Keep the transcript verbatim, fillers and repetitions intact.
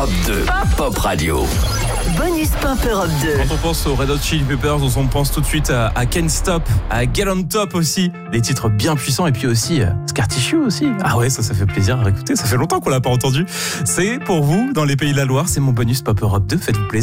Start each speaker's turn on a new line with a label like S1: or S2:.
S1: Europe deux, Pop Radio.
S2: Bonus Pop Europe deux.
S3: Quand on pense aux Red Hot Chili Peppers, on pense tout de suite à, à Can't Stop, à Get On Top aussi. Des titres bien puissants et puis aussi euh, Scar Tissue aussi. Ah ouais, ça, ça fait plaisir à écouter. Ça fait longtemps qu'on l'a pas entendu. C'est pour vous, dans les Pays de la Loire, c'est mon bonus Pop Europe deux. Faites-vous plaisir.